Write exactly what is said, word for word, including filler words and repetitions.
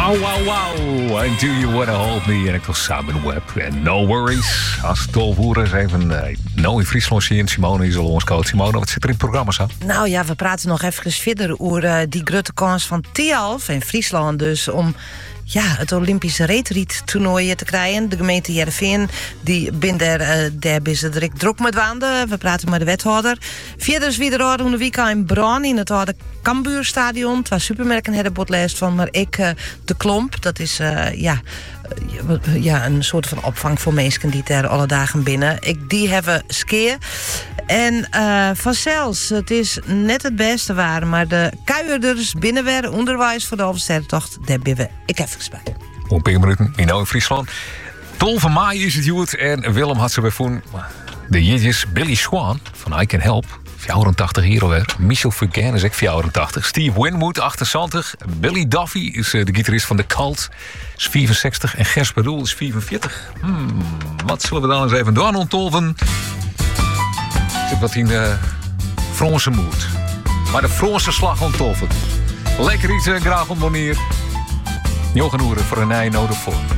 Wow, wow, wow. And do you wanna hold me? En ik was Simon Webb. En no worries. Als het tolvoer is even... Uh, nou, in Friesland zie je Simone is al ons coach. Simone, wat zit er in het programma zo? Nou ja, we praten nog even verder over uh, die grote kans van Tialf in Friesland. Dus om... Ja, het Olympische reetriet-toernooi te krijgen. De gemeente Heerenveen, die bindt er, uh, daar is het direct druk met waanden. We praten met de wethouder. Verder is weer de orde weekend in Bron in het oude Cambuurstadion. Twee supermerken hebben botlijst van, maar ik uh, de Klomp. Dat is uh, ja, uh, ja, een soort van opvang voor mensen die daar alle dagen binnen. Ik, die hebben skeer. En uh, vanzelfs, het is net het beste waar, maar de kuierders binnenwer, onderwijs voor de Oversterrentocht, daar ben we ik even bij. Op een minuten, in nou in Friesland. twaalf maai is het goed en Willem had ze bij voen. De jidjes Billy Swan van I Can Help, vierentachtig euro weer. Michel Fugain is ook vierentachtig. Steve Winwood, achtenzestig. Billy Duffy is de gitarist van The Cult, is vierenzestig. En Gers Bedoel is vierenveertig. Hmm, wat zullen we dan eens even doen ontolven? Zit wat in de Franse moed. Maar de Franse slag ontolven. Lekker iets, uh, graag ontbonier. Jochen Oeren voor een ei nodig voor.